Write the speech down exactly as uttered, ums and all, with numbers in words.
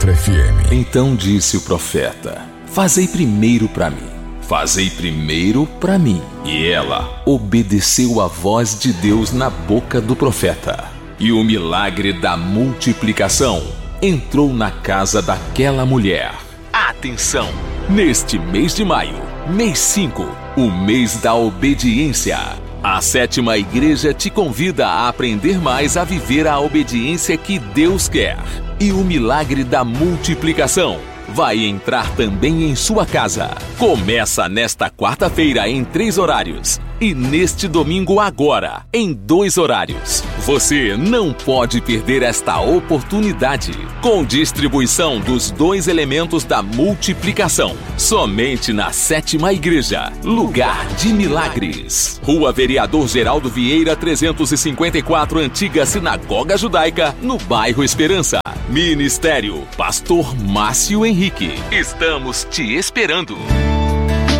quatro F M. Então disse o profeta: fazei primeiro para mim. Fazei primeiro para mim. E ela obedeceu à voz de Deus na boca do profeta. E o milagre da multiplicação entrou na casa daquela mulher. Atenção! Neste mês de maio, mês cinco, o mês da obediência, a Sétima Igreja te convida a aprender mais a viver a obediência que Deus quer. E o milagre da multiplicação vai entrar também em sua casa. Começa nesta quarta-feira em três horários e neste domingo agora em dois horários. Você não pode perder esta oportunidade. Com distribuição dos dois elementos da multiplicação. Somente na Sétima Igreja, lugar de milagres. Rua Vereador Geraldo Vieira, trezentos e cinquenta e quatro, Antiga Sinagoga Judaica, no bairro Esperança. Ministério Pastor Márcio Henrique. Estamos te esperando.